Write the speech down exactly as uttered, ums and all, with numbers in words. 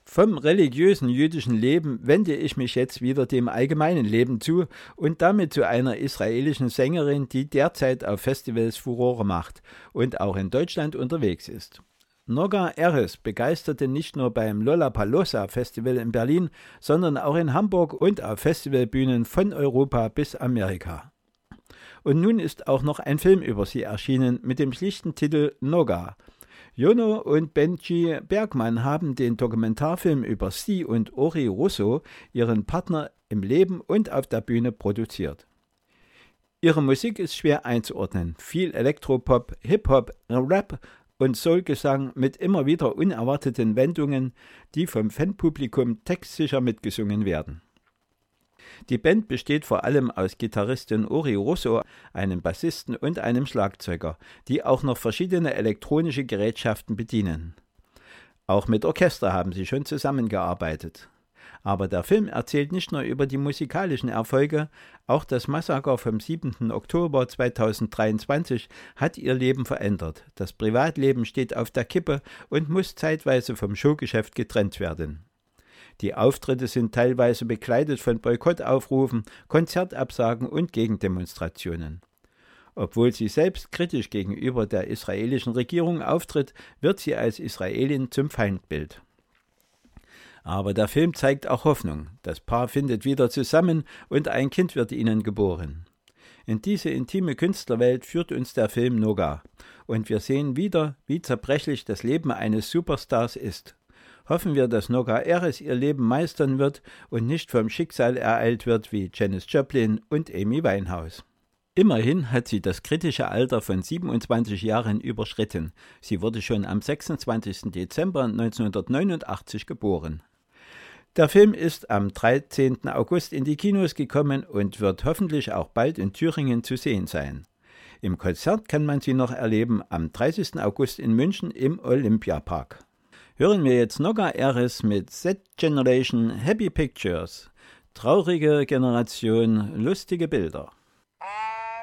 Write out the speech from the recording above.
Vom religiösen jüdischen Leben wende ich mich jetzt wieder dem allgemeinen Leben zu und damit zu einer israelischen Sängerin, die derzeit auf Festivals Furore macht und auch in Deutschland unterwegs ist. Noga Erez begeisterte nicht nur beim Lollapalooza Festival in Berlin, sondern auch in Hamburg und auf Festivalbühnen von Europa bis Amerika. Und nun ist auch noch ein Film über sie erschienen mit dem schlichten Titel Noga. Jono und Benji Bergmann haben den Dokumentarfilm über sie und Ori Russo, ihren Partner im Leben und auf der Bühne, produziert. Ihre Musik ist schwer einzuordnen. Viel Elektropop, Hip-Hop, Rap und Soulgesang mit immer wieder unerwarteten Wendungen, die vom Fanpublikum textsicher mitgesungen werden. Die Band besteht vor allem aus Gitarristin Ori Russo, einem Bassisten und einem Schlagzeuger, die auch noch verschiedene elektronische Gerätschaften bedienen. Auch mit Orchester haben sie schon zusammengearbeitet. Aber der Film erzählt nicht nur über die musikalischen Erfolge, auch das Massaker vom siebten Oktober zweitausenddreiundzwanzig hat ihr Leben verändert. Das Privatleben steht auf der Kippe und muss zeitweise vom Showgeschäft getrennt werden. Die Auftritte sind teilweise begleitet von Boykottaufrufen, Konzertabsagen und Gegendemonstrationen. Obwohl sie selbst kritisch gegenüber der israelischen Regierung auftritt, wird sie als Israelin zum Feindbild. Aber der Film zeigt auch Hoffnung. Das Paar findet wieder zusammen und ein Kind wird ihnen geboren. In diese intime Künstlerwelt führt uns der Film Noga. Und wir sehen wieder, wie zerbrechlich das Leben eines Superstars ist. Hoffen wir, dass Noga Erez ihr Leben meistern wird und nicht vom Schicksal ereilt wird wie Janis Joplin und Amy Winehouse. Immerhin hat sie das kritische Alter von siebenundzwanzig Jahren überschritten. Sie wurde schon am sechsundzwanzigsten Dezember neunzehnhundertneunundachtzig geboren. Der Film ist am dreizehnten August in die Kinos gekommen und wird hoffentlich auch bald in Thüringen zu sehen sein. Im Konzert kann man sie noch erleben am dreißigsten August in München im Olympiapark. Hören wir jetzt Noga Erez mit Z Generation Happy Pictures. Traurige Generation, lustige Bilder.